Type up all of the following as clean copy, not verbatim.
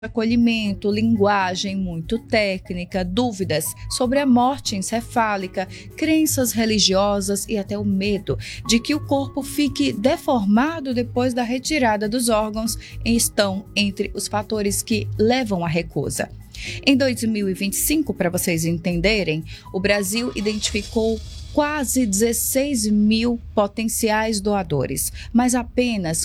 acolhimento, linguagem muito técnica, dúvidas sobre a morte encefálica, crenças religiosas e até o medo de que o corpo fique deformado depois da retirada dos órgãos estão entre os fatores que levam à recusa. Em 2025, para vocês entenderem, o Brasil identificou quase 16 mil potenciais doadores, mas apenas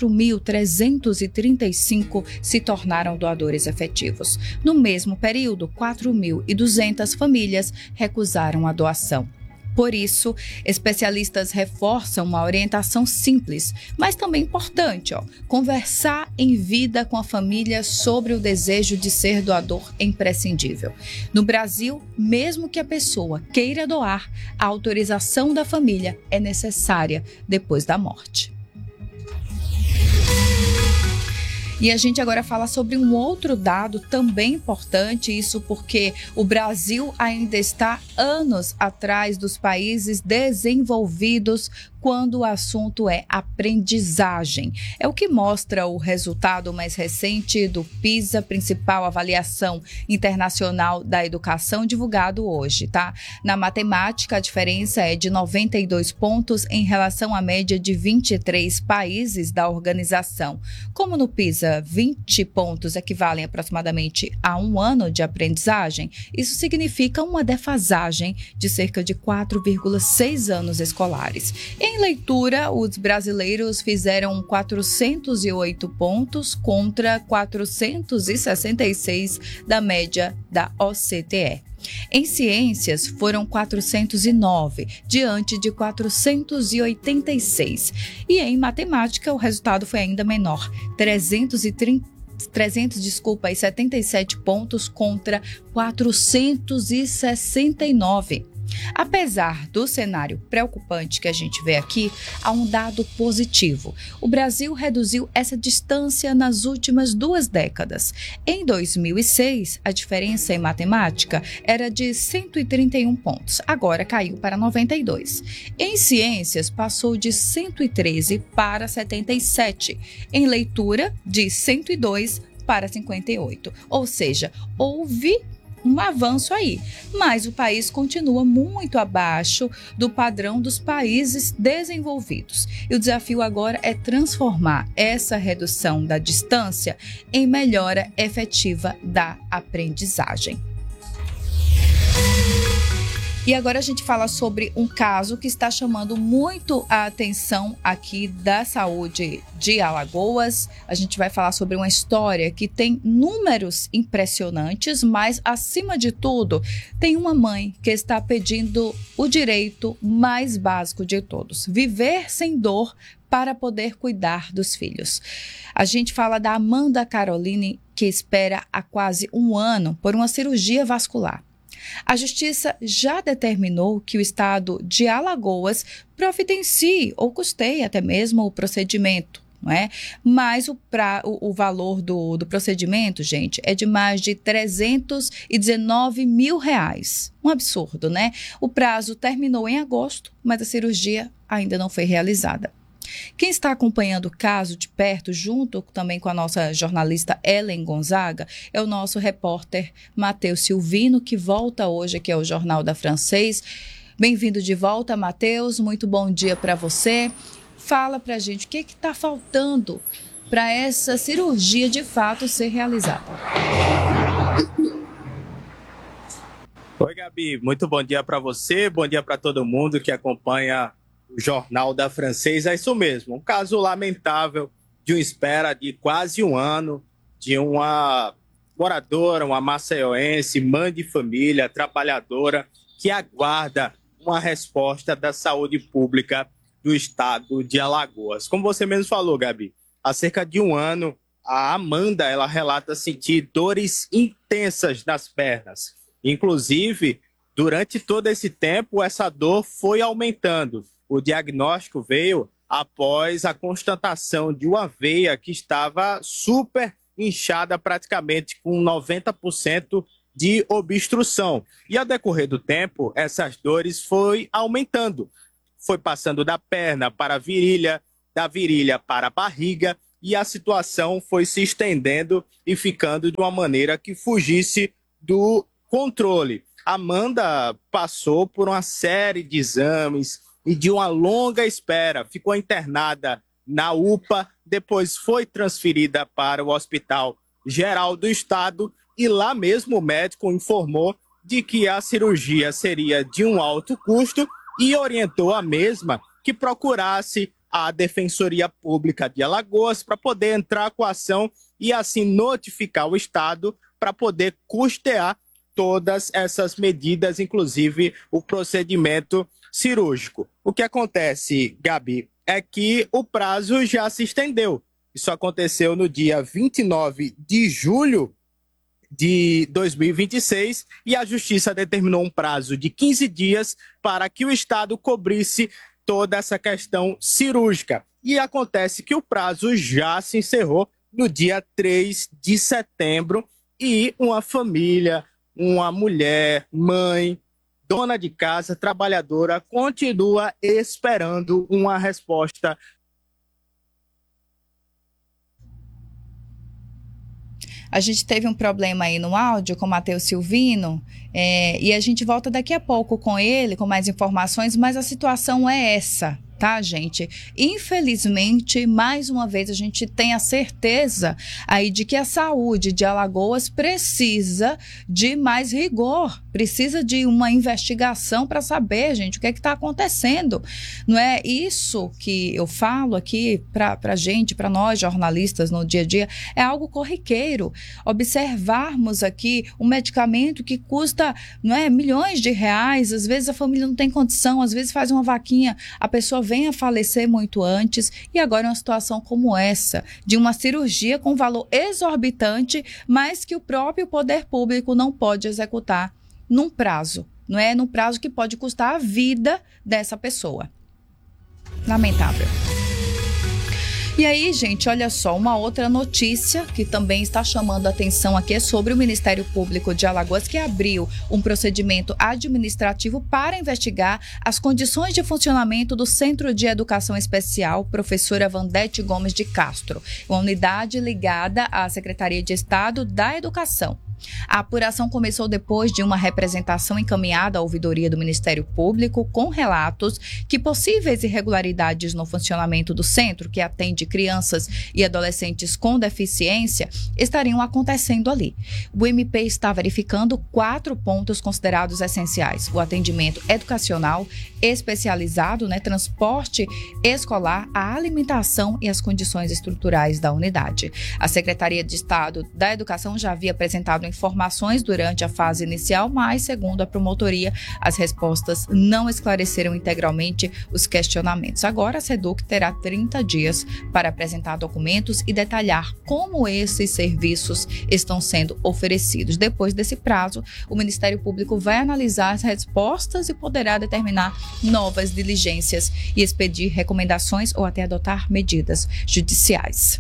4.335 se tornaram doadores efetivos. No mesmo período, 4.200 famílias recusaram a doação. Por isso, especialistas reforçam uma orientação simples, mas também importante, conversar em vida com a família sobre o desejo de ser doador é imprescindível. No Brasil, mesmo que a pessoa queira doar, a autorização da família é necessária depois da morte. E a gente agora fala sobre um outro dado também importante, isso porque o Brasil ainda está anos atrás dos países desenvolvidos quando o assunto é aprendizagem. É o que mostra o resultado mais recente do PISA, principal avaliação internacional da educação, divulgado hoje, tá? Na matemática, a diferença é de 92 pontos em relação à média de 23 países da organização. Como no PISA, 20 pontos equivalem aproximadamente a um ano de aprendizagem, isso significa uma defasagem de cerca de 4,6 anos escolares. Em leitura, os brasileiros fizeram 408 pontos contra 466 da média da OCDE. Em ciências, foram 409, diante de 486. E em matemática, o resultado foi ainda menor, 377 pontos contra 469. Apesar do cenário preocupante que a gente vê aqui, há um dado positivo. O Brasil reduziu essa distância nas últimas 2 décadas. Em 2006, a diferença em matemática era de 131 pontos, agora caiu para 92. Em ciências, passou de 113 para 77. Em leitura, de 102 para 58. Ou seja, houve um avanço aí, mas o país continua muito abaixo do padrão dos países desenvolvidos. E o desafio agora é transformar essa redução da distância em melhora efetiva da aprendizagem. E agora a gente fala sobre um caso que está chamando muito a atenção aqui da saúde de Alagoas. A gente vai falar sobre uma história que tem números impressionantes, mas, acima de tudo, tem uma mãe que está pedindo o direito mais básico de todos: viver sem dor para poder cuidar dos filhos. A gente fala da Amanda Caroline, que espera há quase um ano por uma cirurgia vascular. A Justiça já determinou que o Estado de Alagoas providencie ou custeie até mesmo o procedimento, não é? Mas o valor do procedimento, gente, é de mais de R$319 mil. Um absurdo, né? O prazo terminou em agosto, mas a cirurgia ainda não foi realizada. Quem está acompanhando o caso de perto, junto também com a nossa jornalista Ellen Gonzaga, é o nosso repórter Matheus Silvino, que volta hoje aqui ao Jornal da Francês. Bem-vindo de volta, Matheus. Muito bom dia para você. Fala para a gente o que está faltando para essa cirurgia de fato ser realizada. Oi, Gabi. Muito bom dia para você, bom dia para todo mundo que acompanha o Jornal da Francês. É isso mesmo, um caso lamentável de uma espera de quase um ano de uma moradora, uma maceioense, mãe de família, trabalhadora, que aguarda uma resposta da saúde pública do estado de Alagoas. Como você mesmo falou, Gabi, há cerca de um ano, a Amanda, ela relata sentir dores intensas nas pernas. Inclusive, durante todo esse tempo, essa dor foi aumentando. O diagnóstico veio após a constatação de uma veia que estava super inchada, praticamente com 90% de obstrução. E ao decorrer do tempo, essas dores foi aumentando. Foi passando da perna para a virilha, da virilha para a barriga, e a situação foi se estendendo e ficando de uma maneira que fugisse do controle. Amanda passou por uma série de exames e de uma longa espera. Ficou internada na UPA, depois foi transferida para o Hospital Geral do Estado e lá mesmo o médico informou de que a cirurgia seria de um alto custo e orientou a mesma que procurasse a Defensoria Pública de Alagoas para poder entrar com a ação e assim notificar o Estado para poder custear todas essas medidas, inclusive o procedimento cirúrgico. O que acontece, Gabi, é que o prazo já se estendeu. Isso aconteceu no dia 29 de julho de 2026 e a Justiça determinou um prazo de 15 dias para que o Estado cobrisse toda essa questão cirúrgica. E acontece que o prazo já se encerrou no dia 3 de setembro e uma família, uma mulher, mãe, dona de casa, trabalhadora, continua esperando uma resposta. A gente teve um problema aí no áudio com o Matheus Silvino, e a gente volta daqui a pouco com ele, com mais informações, mas a situação é essa, tá, gente? Infelizmente, mais uma vez, a gente tem a certeza aí de que a saúde de Alagoas precisa de mais rigor, precisa de uma investigação para saber, gente, o que é que está acontecendo. Não é isso que eu falo aqui para gente, para nós jornalistas no dia a dia, é algo corriqueiro. Observarmos aqui um medicamento que custa, não é, milhões de reais, às vezes a família não tem condição, às vezes faz uma vaquinha, a pessoa vem a falecer muito antes e agora uma situação como essa, de uma cirurgia com valor exorbitante, mas que o próprio poder público não pode executar num prazo, não é? Num prazo que pode custar a vida dessa pessoa. Lamentável. E aí, gente, olha só, uma outra notícia que também está chamando a atenção aqui é sobre o Ministério Público de Alagoas, que abriu um procedimento administrativo para investigar as condições de funcionamento do Centro de Educação Especial Professora Vandete Gomes de Castro, uma unidade ligada à Secretaria de Estado da Educação. A apuração começou depois de uma representação encaminhada à ouvidoria do Ministério Público com relatos que possíveis irregularidades no funcionamento do centro, que atende crianças e adolescentes com deficiência, estariam acontecendo ali. O MP está verificando 4 pontos considerados essenciais: o atendimento educacional especializado, transporte escolar, a alimentação e as condições estruturais da unidade. A Secretaria de Estado da Educação já havia apresentado informações durante a fase inicial, mas, segundo a promotoria, as respostas não esclareceram integralmente os questionamentos. Agora, a SEDUC terá 30 dias para apresentar documentos e detalhar como esses serviços estão sendo oferecidos. Depois desse prazo, o Ministério Público vai analisar as respostas e poderá determinar novas diligências e expedir recomendações ou até adotar medidas judiciais.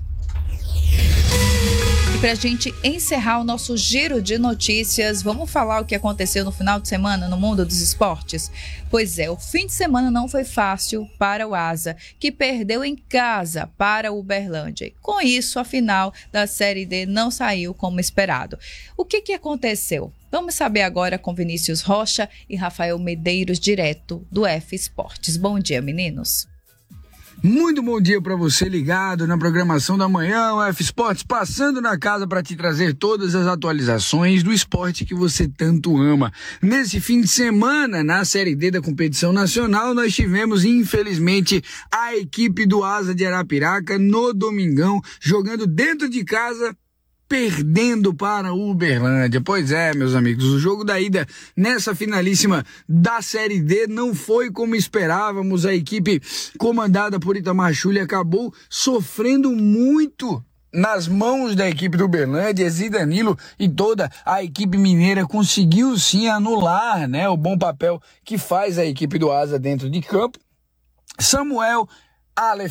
E para a gente encerrar o nosso giro de notícias, vamos falar o que aconteceu no final de semana no mundo dos esportes? Pois é, o fim de semana não foi fácil para o Asa, que perdeu em casa para o Uberlândia. Com isso, a final da Série D não saiu como esperado. O que aconteceu? Vamos saber agora com Vinícius Rocha e Rafael Medeiros, direto do F Esportes. Bom dia, meninos. Muito bom dia para você ligado na programação da manhã, o F Esportes passando na casa para te trazer todas as atualizações do esporte que você tanto ama. Nesse fim de semana, na Série D da competição nacional, nós tivemos, infelizmente, a equipe do Asa de Arapiraca no domingão, jogando dentro de casa, perdendo para o Uberlândia. Pois é, meus amigos, o jogo da ida nessa finalíssima da Série D não foi como esperávamos. A equipe comandada por Itamar Chuli acabou sofrendo muito nas mãos da equipe do Uberlândia. Zidanilo e toda a equipe mineira conseguiu sim anular, o bom papel que faz a equipe do Asa dentro de campo. Samuel, Aleph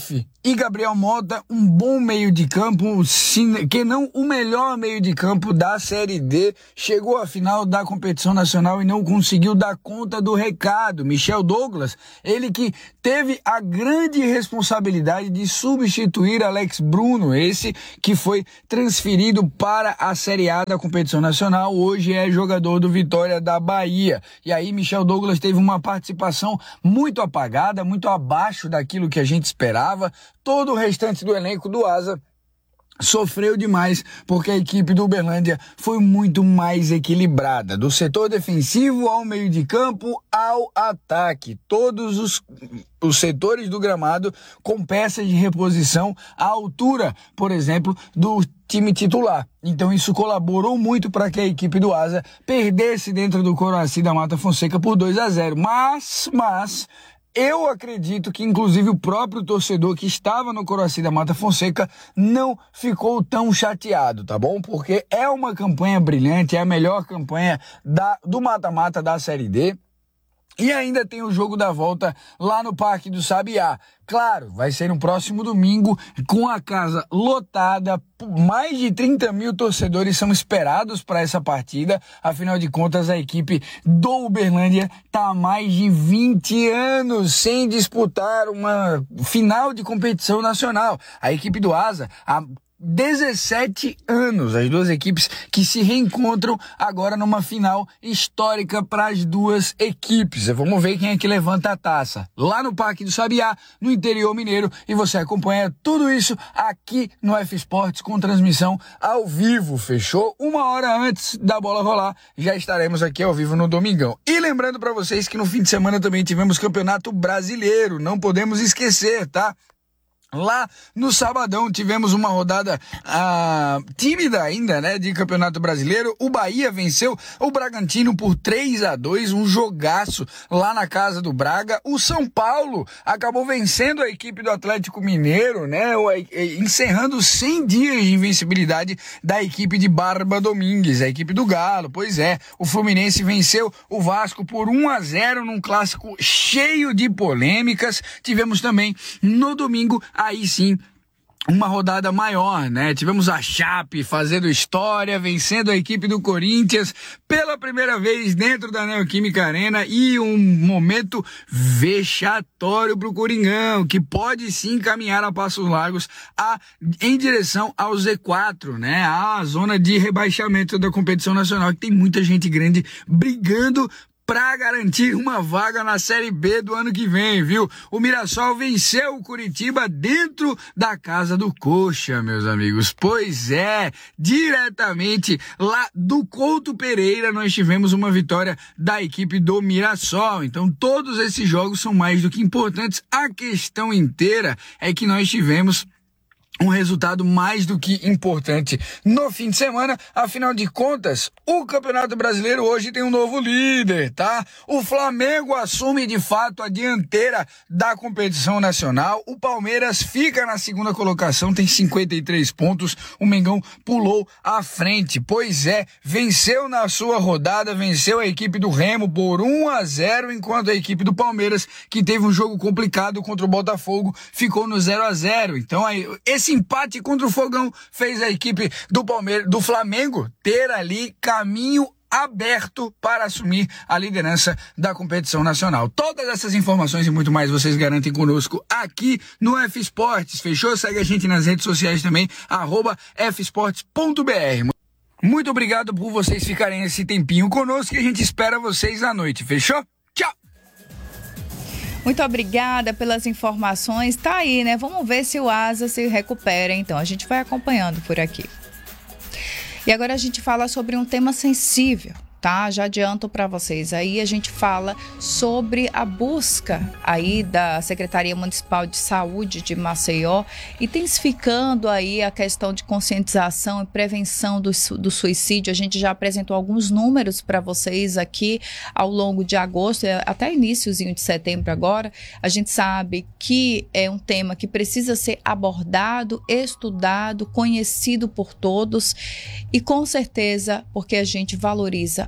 e Gabriel Mota, um bom meio de campo, que não o melhor meio de campo da Série D, chegou à final da competição nacional e não conseguiu dar conta do recado. Michel Douglas, ele que teve a grande responsabilidade de substituir Alex Bruno, esse que foi transferido para a Série A da competição nacional, hoje é jogador do Vitória da Bahia. E aí Michel Douglas teve uma participação muito apagada, muito abaixo daquilo que a gente esperava. Todo o restante do elenco do Asa sofreu demais, porque a equipe do Uberlândia foi muito mais equilibrada, do setor defensivo ao meio de campo ao ataque. Todos os setores do gramado com peças de reposição à altura, por exemplo, do time titular. Então isso colaborou muito para que a equipe do Asa perdesse dentro do Coraci da Mata Fonseca por 2-0. Mas eu acredito que, inclusive, o próprio torcedor que estava no Coraci da Mata Fonseca não ficou tão chateado, tá bom? Porque é uma campanha brilhante, é a melhor campanha do mata-mata da Série D. E ainda tem o jogo da volta lá no Parque do Sabiá. Claro, vai ser no próximo domingo, com a casa lotada. Mais de 30 mil torcedores são esperados para essa partida. Afinal de contas, a equipe do Uberlândia está há mais de 20 anos sem disputar uma final de competição nacional. A equipe do Asa, 17 anos, as duas equipes que se reencontram agora numa final histórica para as duas equipes. Vamos ver quem é que levanta a taça. Lá no Parque do Sabiá, no interior mineiro, e você acompanha tudo isso aqui no F Sports com transmissão ao vivo, fechou? 1 hora antes da bola rolar, já estaremos aqui ao vivo no domingão. E lembrando para vocês que no fim de semana também tivemos Campeonato Brasileiro, não podemos esquecer, tá? Lá no sabadão tivemos uma rodada tímida ainda, né, de Campeonato Brasileiro. O Bahia venceu o Bragantino por 3-2, um jogaço lá na casa do Braga. O São Paulo acabou vencendo a equipe do Atlético Mineiro, né, encerrando 100 dias de invencibilidade da equipe de Barba Domingues, a equipe do Galo. Pois é, o Fluminense venceu o Vasco por 1-0 num clássico cheio de polêmicas. Tivemos também no domingo, aí sim, uma rodada maior, né? Tivemos a Chape fazendo história, vencendo a equipe do Corinthians pela primeira vez dentro da Neoquímica Arena, e um momento vexatório para o Coringão, que pode sim caminhar a passos largos em direção ao Z4, né? A zona de rebaixamento da competição nacional, que tem muita gente grande brigando para garantir uma vaga na Série B do ano que vem, viu? O Mirassol venceu o Curitiba dentro da casa do Coxa, meus amigos. Pois é, diretamente lá do Couto Pereira nós tivemos uma vitória da equipe do Mirassol. Então todos esses jogos são mais do que importantes. A questão inteira é que nós tivemos um resultado mais do que importante no fim de semana. Afinal de contas, o Campeonato Brasileiro hoje tem um novo líder, tá? O Flamengo assume de fato a dianteira da competição nacional. O Palmeiras fica na segunda colocação, tem 53 pontos. O Mengão pulou à frente. Pois é, venceu na sua rodada, venceu a equipe do Remo por 1-0, enquanto a equipe do Palmeiras, que teve um jogo complicado contra o Botafogo, ficou no 0-0. Então aí, esse empate contra o Fogão fez a equipe do Flamengo ter ali caminho aberto para assumir a liderança da competição nacional. Todas essas informações e muito mais vocês garantem conosco aqui no F Sports, fechou? Segue a gente nas redes sociais também, @fsports.br. Muito obrigado por vocês ficarem esse tempinho conosco, e a gente espera vocês à noite, fechou? Tchau! Muito obrigada pelas informações. Tá aí, né? Vamos ver se o Asa se recupera, então. A gente vai acompanhando por aqui. E agora a gente fala sobre um tema sensível, tá? Já adianto para vocês. Aí a gente fala sobre a busca aí da Secretaria Municipal de Saúde de Maceió, intensificando aí a questão de conscientização e prevenção do suicídio. A gente já apresentou alguns números para vocês aqui ao longo de agosto, até iniciozinho de setembro agora. A gente sabe que é um tema que precisa ser abordado, estudado, conhecido por todos, e com certeza porque a gente valoriza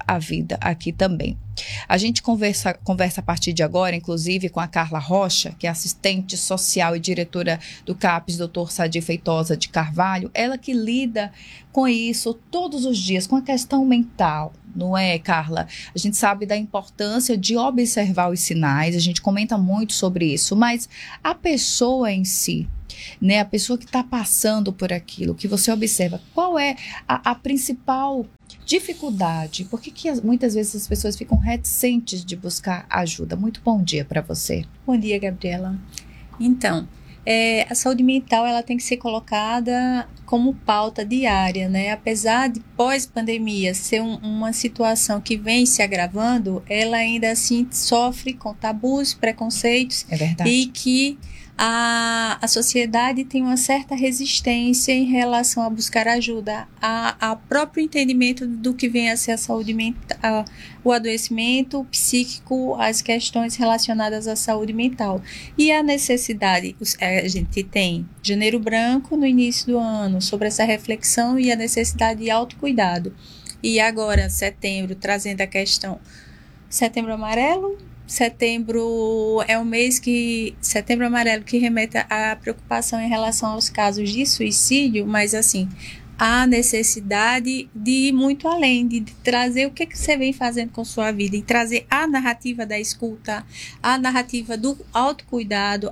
a vida aqui também. A gente conversa a partir de agora, inclusive, com a Carla Rocha, que é assistente social e diretora do CAPES, Dr. Sadi Feitosa de Carvalho, ela que lida com isso todos os dias, com a questão mental, não é, Carla? A gente sabe da importância de observar os sinais, a gente comenta muito sobre isso, mas a pessoa em si, né, a pessoa que está passando por aquilo, que você observa, qual é a principal dificuldade? Por que muitas vezes as pessoas ficam reticentes de buscar ajuda? Muito bom dia para você. Bom dia, Gabriela. Então, a saúde mental ela tem que ser colocada como pauta diária, né? Apesar de pós-pandemia ser uma situação que vem se agravando, ela ainda assim sofre com tabus, preconceitos. É verdade. E que a sociedade tem uma certa resistência em relação a buscar ajuda, a próprio entendimento do que vem a ser a saúde mental, o adoecimento psíquico, as questões relacionadas à saúde mental. E a necessidade, a gente tem Janeiro Branco no início do ano, sobre essa reflexão e a necessidade de autocuidado. E agora, setembro, trazendo a questão Setembro Amarelo. Setembro é um mês Setembro Amarelo, que remete à preocupação em relação aos casos de suicídio, mas assim, há necessidade de ir muito além, de trazer o que você vem fazendo com sua vida, e trazer a narrativa da escuta, a narrativa do autocuidado,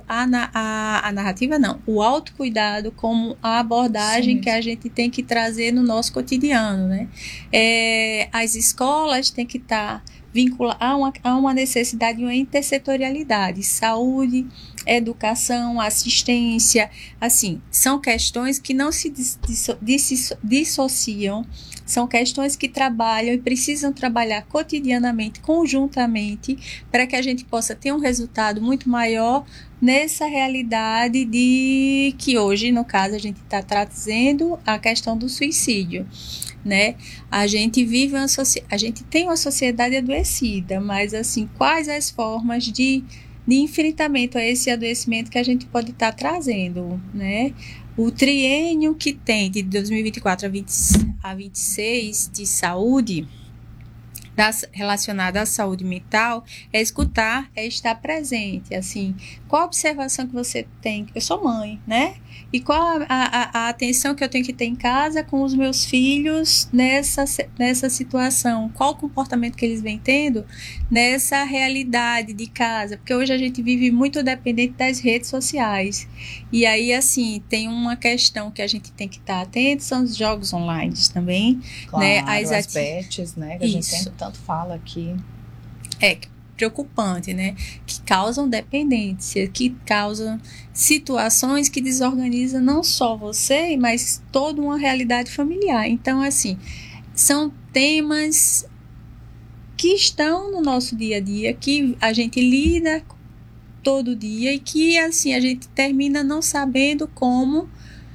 o autocuidado como a abordagem que a gente tem que trazer no nosso cotidiano, né? As escolas têm que estar há uma necessidade de uma intersetorialidade, saúde, educação, assistência, assim, são questões que não se dissociam, são questões que trabalham e precisam trabalhar cotidianamente, conjuntamente, para que a gente possa ter um resultado muito maior nessa realidade de que hoje, no caso, a gente está trazendo a questão do suicídio, né? A gente tem uma sociedade adoecida, mas assim, quais as formas de enfrentamento a esse adoecimento que a gente pode estar trazendo, né? O triênio que tem de 2024 a 26 de saúde, relacionada à saúde mental, é escutar, é estar presente, assim, qual a observação que você tem? Eu sou mãe, né? E qual a atenção que eu tenho que ter em casa com os meus filhos nessa situação? Qual o comportamento que eles vêm tendo nessa realidade de casa? Porque hoje a gente vive muito dependente das redes sociais. E aí, assim, tem uma questão que a gente tem que estar atento, são os jogos online também. Claro, né? as bets, né? Que a gente tanto fala aqui. Preocupante, né? Que causam dependência, que causam situações que desorganizam não só você, mas toda uma realidade familiar. Então, assim, são temas que estão no nosso dia a dia, que a gente lida todo dia e que, assim, a gente termina não sabendo como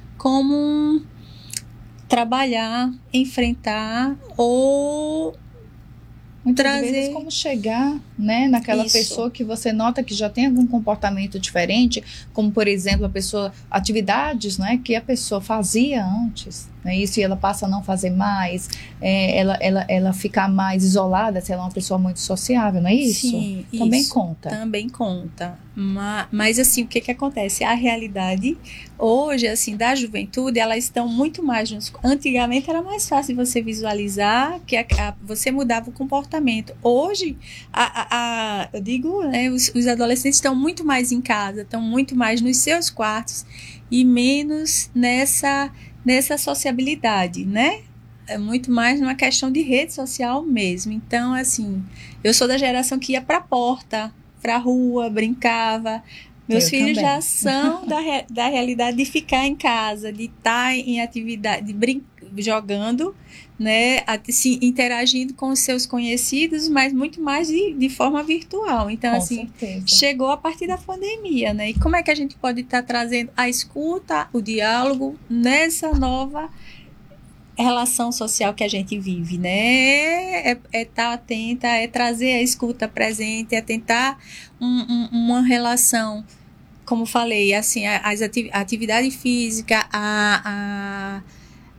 trabalhar, enfrentar ou muitas vezes como chegar, né, naquela pessoa que você nota que já tem algum comportamento diferente, como por exemplo atividades, né, que a pessoa fazia antes, né, isso, e ela passa a não fazer mais, ela fica mais isolada, se ela é uma pessoa muito sociável, não é isso? Sim, também isso, conta. Também conta, mas assim, o que acontece? A realidade hoje, assim, da juventude, elas estão muito mais antigamente era mais fácil você visualizar, que você mudava o comportamento. Hoje, eu digo, né, os adolescentes estão muito mais em casa, estão muito mais nos seus quartos e menos nessa sociabilidade, né? É muito mais numa questão de rede social mesmo. Então, assim, eu sou da geração que ia pra porta, pra rua, brincava. Meus filhos também já são da realidade de ficar em casa, de estar em atividade, jogando, né, assim, interagindo com os seus conhecidos, mas muito mais de forma virtual. Então, assim, chegou a partir da pandemia, né? E como é que a gente pode estar trazendo a escuta, o diálogo nessa nova relação social que a gente vive, né? Estar atenta, trazer a escuta presente, tentar uma relação, como falei, assim, a atividade física,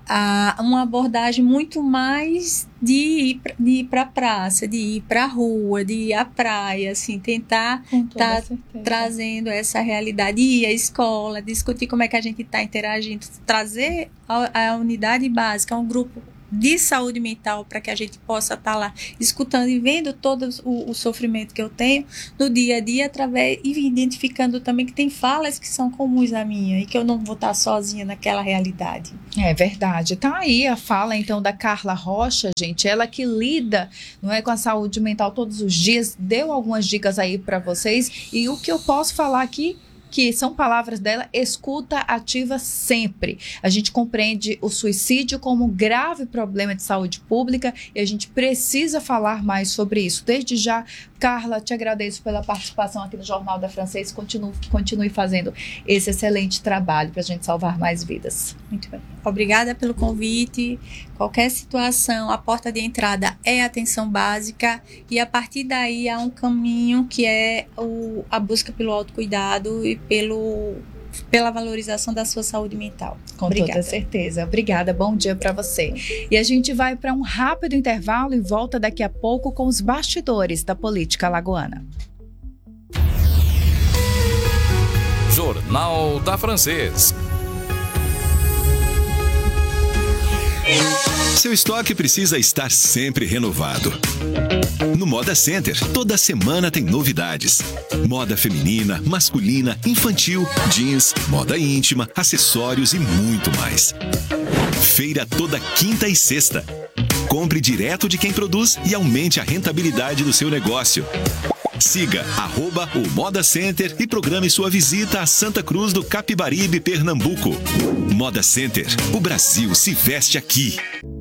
uma abordagem muito mais de ir para a praça, de ir para a rua, de ir à praia, assim, tentar estar trazendo essa realidade, ir à escola, discutir como é que a gente está interagindo, trazer a unidade básica, um grupo de saúde mental, para que a gente possa estar lá escutando e vendo todo o sofrimento que eu tenho no dia a dia, e identificando também que tem falas que são comuns à minha e que eu não vou estar sozinha naquela realidade. É verdade. Tá aí a fala, então, da Carla Rocha, gente. Ela que lida, não é, com a saúde mental todos os dias, deu algumas dicas aí para vocês. E o que eu posso falar aqui, que são palavras dela, escuta ativa sempre. A gente compreende o suicídio como um grave problema de saúde pública e a gente precisa falar mais sobre isso. Desde já, Carla, te agradeço pela participação aqui no Jornal da Francês. Continue fazendo esse excelente trabalho para a gente salvar mais vidas. Muito bem. Obrigada pelo convite. Qualquer situação, a porta de entrada é a atenção básica e a partir daí há um caminho que é a busca pelo autocuidado e pela valorização da sua saúde mental. Com toda certeza. Obrigada. Bom dia para você. E a gente vai para um rápido intervalo e volta daqui a pouco com os bastidores da política alagoana. Jornal da Francês. Seu estoque precisa estar sempre renovado. No Moda Center, toda semana tem novidades. Moda feminina, masculina, infantil, jeans, moda íntima, acessórios e muito mais. Feira toda quinta e sexta. Compre direto de quem produz e aumente a rentabilidade do seu negócio. Siga @o Moda Center e programe sua visita a Santa Cruz do Capibaribe, Pernambuco. Moda Center, o Brasil se veste aqui.